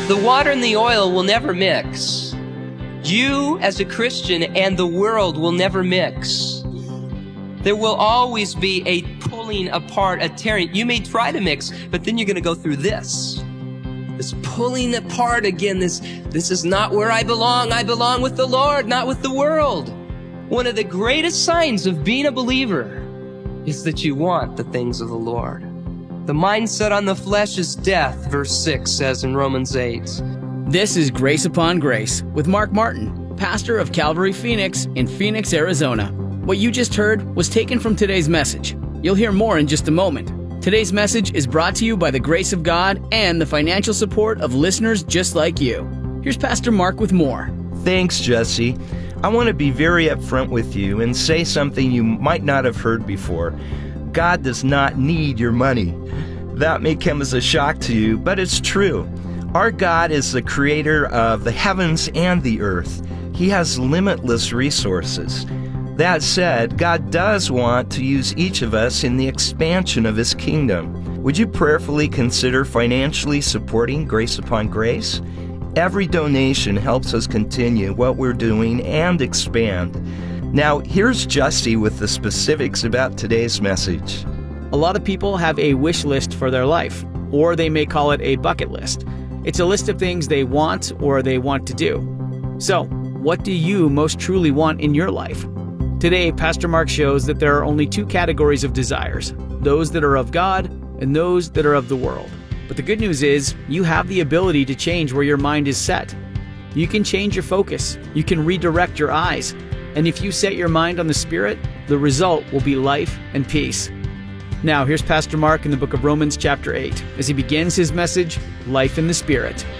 The water and the oil will never mix. You, as a Christian, and the world will never mix. There will always be a pulling apart, a tearing. You may try to mix, but then you're going to go through this pulling apart again. This is not where I belong. I belong with the Lord, not with the world. One of the greatest signs of being a believer is that you want the things of the Lord. The mindset on the flesh is death, verse 6 says in Romans 8. This is Grace Upon Grace with Mark Martin, pastor of Calvary Phoenix in Phoenix, Arizona. What you just heard was taken from today's message. You'll hear more in just a moment. Today's message is brought to you by the grace of God and the financial support of listeners just like you. Here's Pastor Mark with more. Thanks, Jesse. I want to be very upfront with you and say something you might not have heard before. God does not need your money. That may come as a shock to you, but it's true. Our God is the creator of the heavens and the earth. He has limitless resources. That said, God does want to use each of us in the expansion of His kingdom. Would you prayerfully consider financially supporting Grace Upon Grace? Every donation helps us continue what we're doing and expand. Now, here's Justy with the specifics about today's message. A lot of people have a wish list for their life, or they may call it a bucket list. It's a list of things they want or they want to do. So, what do you most truly want in your life? Today, Pastor Mark shows that there are only two categories of desires, those that are of God and those that are of the world. But the good news is, you have the ability to change where your mind is set. You can change your focus. You can redirect your eyes. And if you set your mind on the Spirit, the result will be life and peace. Now, here's Pastor Mark in the book of Romans chapter 8, as he begins his message, Life in the Spirit.